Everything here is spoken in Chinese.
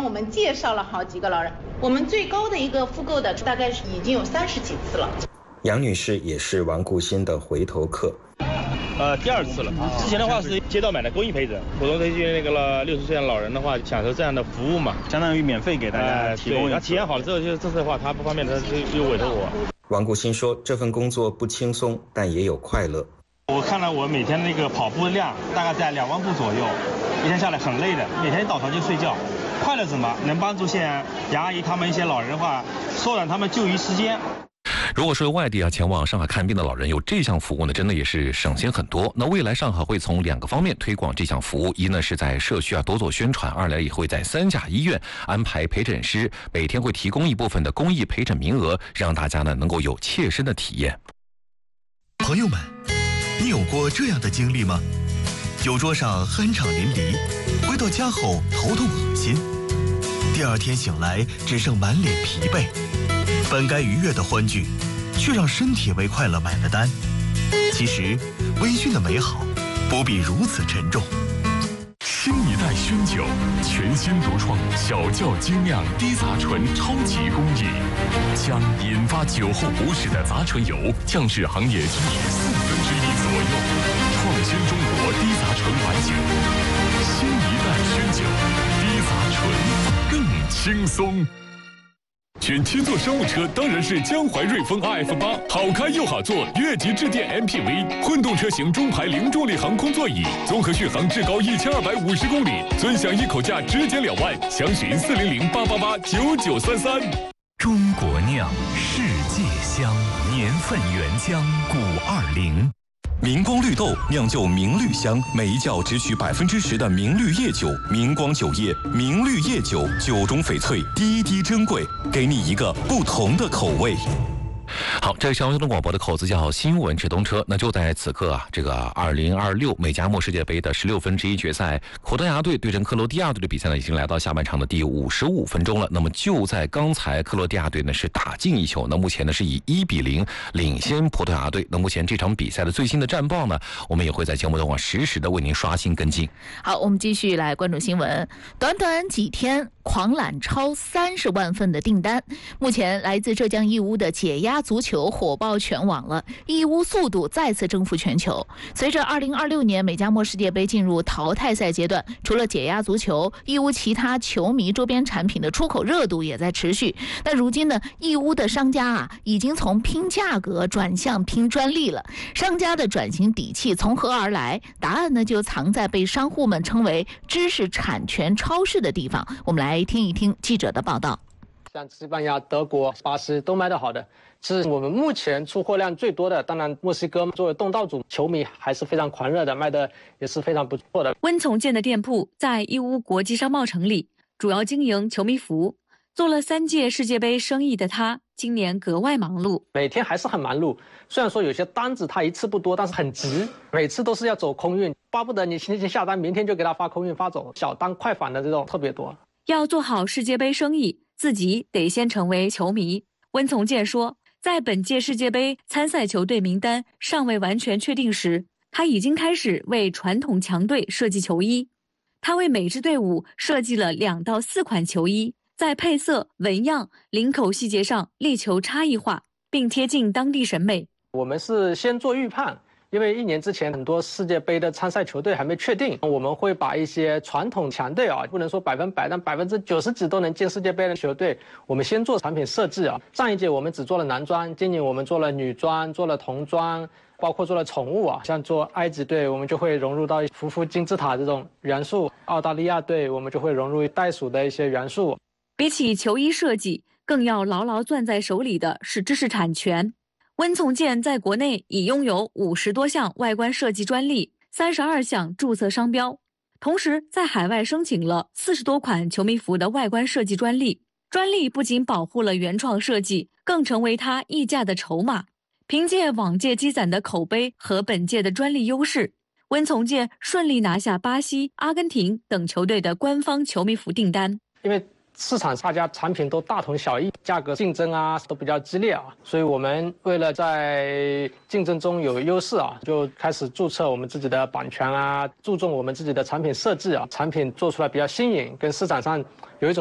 我们介绍了好几个老人。我们最高的一个复购的大概是已经有30几次了。 杨女士也是王顾欣的回头客。 第2次了。之前的话是街道买的公益陪诊，普通推荐那个60岁的老人的话，享受这样的服务嘛， 相当于免费给大家提供。 他体验好了之后，就这次的话他不方便，他就委托我。 王顾欣说，这份工作不轻松，但也有快乐。 我看了我每天那个跑步量大概在2万步左右，一天下来很累的，每天一倒头就睡觉。快乐什么？能帮助现杨阿姨他们一些老人的话，缩短他们就医时间。 如果说外地前往上海看病的老人有这项服务呢，真的也是省心很多。那未来上海会从2个方面推广这项服务，一呢是在社区多做宣传，二来也会在3甲医院安排陪诊师，每天会提供一部分的公益陪诊名额，让大家呢能够有切身的体验。 朋友们，你有过这样的经历吗？酒桌上酣畅淋漓，回到家后头痛恶心，第2天醒来只剩满脸疲惫，本该愉悦的欢聚，却让身体为快乐买了单。其实，微醺的美好不必如此沉重。 新一代熏酒，全新独创小窖精酿低杂醇超级工艺，将引发酒后不适的杂醇油降至行业均值1/4左右，创新中国低杂醇白酒。新一代熏酒，低杂醇更轻松。选7座商务车当然是江淮瑞风 RF8， 好开又好坐，越级致电 MPV， 混动车型中排零重力航空座椅，综合续航至高1250公里，尊享1口价直减2万，详询400-888-9933。 中国酿，世界香，年份原浆520。 明光绿豆酿就明绿香，每一窖只取10%的明绿叶酒，明光酒业明绿叶酒，酒中翡翠，滴滴珍贵，给你一个不同的口味。 好，这是交通广播的口子叫新闻直通车。那就在此刻啊，这个2026美加墨世界杯的16分之一决赛，葡萄牙队对阵克罗地亚队的比赛呢，已经来到下半场的第55分钟了。那么就在刚才，克罗地亚队呢是打进1球，那目前呢是以1-0领先葡萄牙队。那目前这场比赛的最新的战报呢，我们也会在节目中实时的为您刷新跟进。 好，我们继续来关注新闻。短短几天，狂揽超30万份的订单。目前来自浙江义乌的解压足球火爆全网了，义乌速度再次征服全球。随着2026年美加墨世界杯进入淘汰赛阶段，除了解压足球，义乌其他球迷周边产品的出口热度也在持续。那如今呢，义乌的商家已经从拼价格转向拼专利了。商家的转型底气从何而来？答案呢就藏在被商户们称为知识产权超市的地方。我们来听一听记者的报道。 像西班牙、德国、巴西都卖得好的，是我们目前出货量最多的。当然，墨西哥作为东道主，球迷还是非常狂热的，卖的也是非常不错的。 温从建的店铺在义乌国际商贸城里，主要经营球迷服。做了3届世界杯生意的他，今年格外忙碌， 每天还是很忙碌。虽然说有些单子他一次不多，但是很急，每次都是要走空运，巴不得你星期下单，明天就给他发空运发走。小单快返的这种特别多。 要做好世界杯生意，自己得先成为球迷。温从建说，在本届世界杯参赛球队名单尚未完全确定时，他已经开始为传统强队设计球衣。他为每支队伍设计了2到4款球衣，在配色、纹样、领口细节上力求差异化，并贴近当地审美。 我们是先做预判，因为1年之前很多世界杯的参赛球队还没确定，我们会把一些传统强队不能说100%，但90%几都能进世界杯的球队，我们先做产品设计上一届我们只做了男装，今年我们做了女装，做了童装，包括做了宠物像做埃及队，我们就会融入到夫妇金字塔这种元素；澳大利亚队，我们就会融入袋鼠的一些元素。 比起球衣设计，更要牢牢攥在手里的是知识产权。温从建在国内已拥有50多项外观设计专利，32项注册商标，同时在海外申请了40多款球迷服的外观设计专利。专利不仅保护了原创设计，更成为他溢价的筹码。凭借往届积攒的口碑和本届的专利优势，温从建顺利拿下巴西、阿根廷等球队的官方球迷服订单。 因为市场大家产品都大同小异，价格竞争都比较激烈所以我们为了在竞争中有优势就开始注册我们自己的版权注重我们自己的产品设计产品做出来比较新颖，跟市场上有一种